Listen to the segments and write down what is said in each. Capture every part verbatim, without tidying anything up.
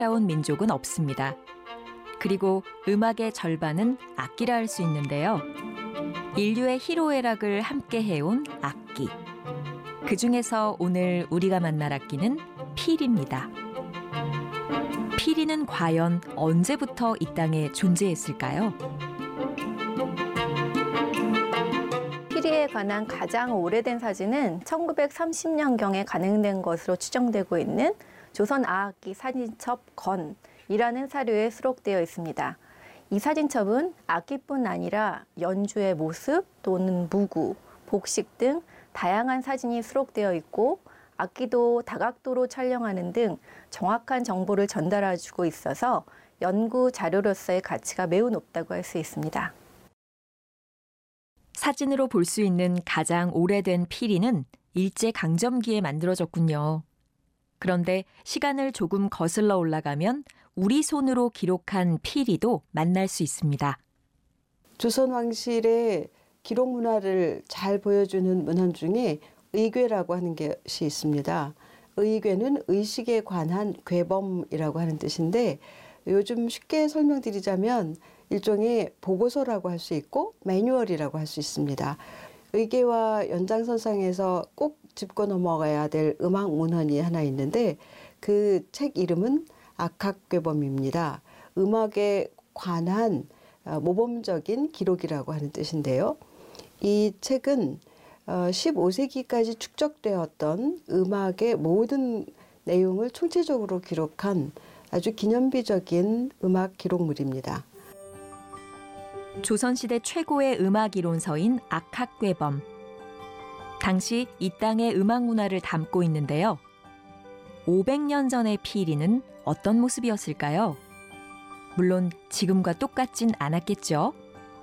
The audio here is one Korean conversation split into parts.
살아온 민족은 없습니다. 그리고 음악의 절반은 악기라 할 수 있는데요. 인류의 희로애락을 함께 해온 악기. 그중에서 오늘 우리가 만날 악기는 필입니다. 피리는 과연 언제부터 이 땅에 존재했을까요? 피리에 관한 가장 오래된 사진은 천구백삼십 년경에 간행된 것으로 추정되고 있는 조선아악기 사진첩 건이라는 사료에 수록되어 있습니다. 이 사진첩은 악기뿐 아니라 연주의 모습 또는 무구, 복식 등 다양한 사진이 수록되어 있고 악기도 다각도로 촬영하는 등 정확한 정보를 전달해주고 있어서 연구 자료로서의 가치가 매우 높다고 할 수 있습니다. 사진으로 볼 수 있는 가장 오래된 피리는 일제강점기에 만들어졌군요. 그런데 시간을 조금 거슬러 올라가면 우리 손으로 기록한 피리도 만날 수 있습니다. 조선 왕실의 기록 문화를 잘 보여주는 문헌 중에 의궤라고 하는 것이 있습니다. 의궤는 의식에 관한 궤범이라고 하는 뜻인데 요즘 쉽게 설명드리자면 일종의 보고서라고 할 수 있고 매뉴얼이라고 할 수 있습니다. 의궤와 연장선상에서 꼭 짚고 넘어가야 될 음악 문헌이 하나 있는데 그 책 이름은 악학궤범입니다. 음악에 관한 모범적인 기록이라고 하는 뜻인데요. 이 책은 십오 세기까지 축적되었던 음악의 모든 내용을 총체적으로 기록한 아주 기념비적인 음악 기록물입니다. 조선시대 최고의 음악 이론서인 악학궤범. 당시 이 땅의 음악 문화를 담고 있는데요. 오백 년 전의 피리는 어떤 모습이었을까요? 물론 지금과 똑같진 않았겠죠.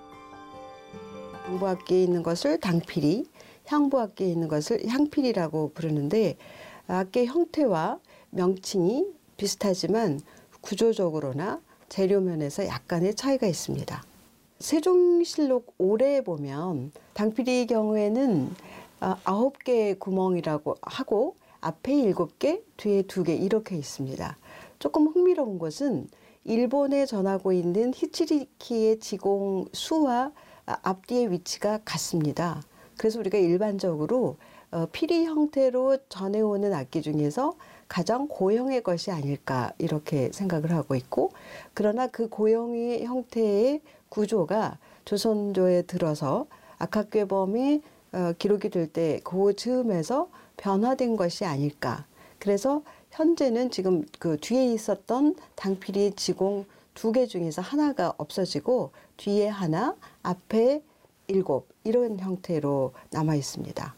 당부악기에 있는 것을 당피리, 향부악기에 있는 것을 향피리라고 부르는데 악기의 형태와 명칭이 비슷하지만 구조적으로나 재료면에서 약간의 차이가 있습니다. 세종실록 오래에 보면 당피리의 경우에는 아홉 개의 구멍이라고 하고 앞에 일곱 개, 뒤에 두 개 이렇게 있습니다. 조금 흥미로운 것은 일본에 전하고 있는 히치리키의 지공 수와 앞뒤의 위치가 같습니다. 그래서 우리가 일반적으로 피리 형태로 전해오는 악기 중에서 가장 고형의 것이 아닐까 이렇게 생각을 하고 있고 그러나 그 고형의 형태의 구조가 조선조에 들어서 악학궤범이 기록이 될 때 그 즈음에서 변화된 것이 아닐까. 그래서 현재는 지금 그 뒤에 있었던 당피리 지공 두 개 중에서 하나가 없어지고 뒤에 하나, 앞에 일곱 이런 형태로 남아 있습니다.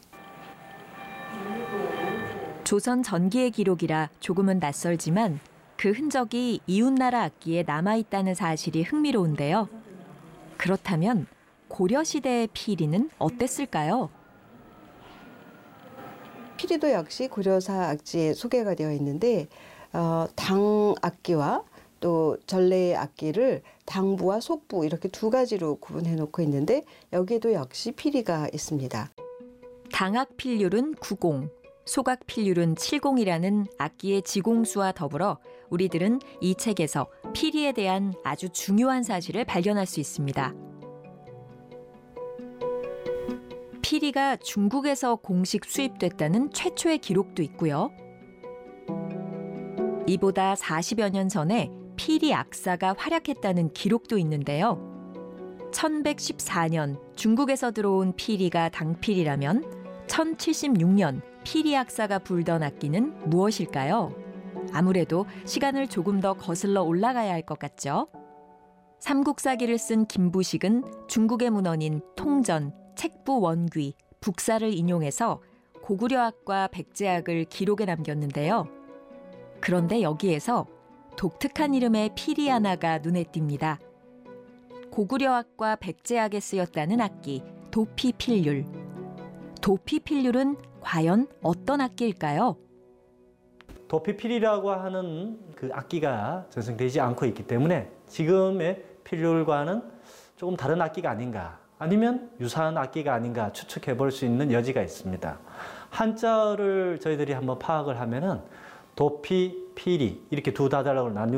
조선 전기의 기록이라 조금은 낯설지만 그 흔적이 이웃나라 악기에 남아있다는 사실이 흥미로운데요. 그렇다면 고려시대의 피리는 어땠을까요? 피리도 역시 고려사 악지에 소개가 되어 있는데 어, 당 악기와 또 전래 악기를 당부와 속부 이렇게 두 가지로 구분해 놓고 있는데 여기에도 역시 피리가 있습니다. 당악 필률은 구공, 소각 필률은 칠공이라는 악기의 지공수와 더불어 우리들은 이 책에서 피리에 대한 아주 중요한 사실을 발견할 수 있습니다. 피리가 중국에서 공식 수입됐다는 최초의 기록도 있고요. 이보다 사십여 년 전에 피리 악사가 활약했다는 기록도 있는데요. 천백십사 년 중국에서 들어온 피리가 당피리라면 천칠십육 년 피리 악사가 불던 악기는 무엇일까요? 아무래도 시간을 조금 더 거슬러 올라가야 할 것 같죠? 삼국사기를 쓴 김부식은 중국의 문헌인 통전, 책부 원귀, 북사를 인용해서 고구려악과 백제악을 기록에 남겼는데요. 그런데 여기에서 독특한 이름의 피리 하나가 눈에 띕니다. 고구려악과 백제악에 쓰였다는 악기, 도피필률. 도피필률은 과연 어떤 악기일까요? 도피필이라고 하는 그 악기가 전승되지 않고 있기 때문에 지금의 필률과는 조금 다른 악기가 아닌가 아니면 유사한 악기가 아닌가 추측해 볼 수 있는 여지가 있습니다. 한자를 저희들이 한번 파악을 하면은 도피, 피리 이렇게 두 단어로 나누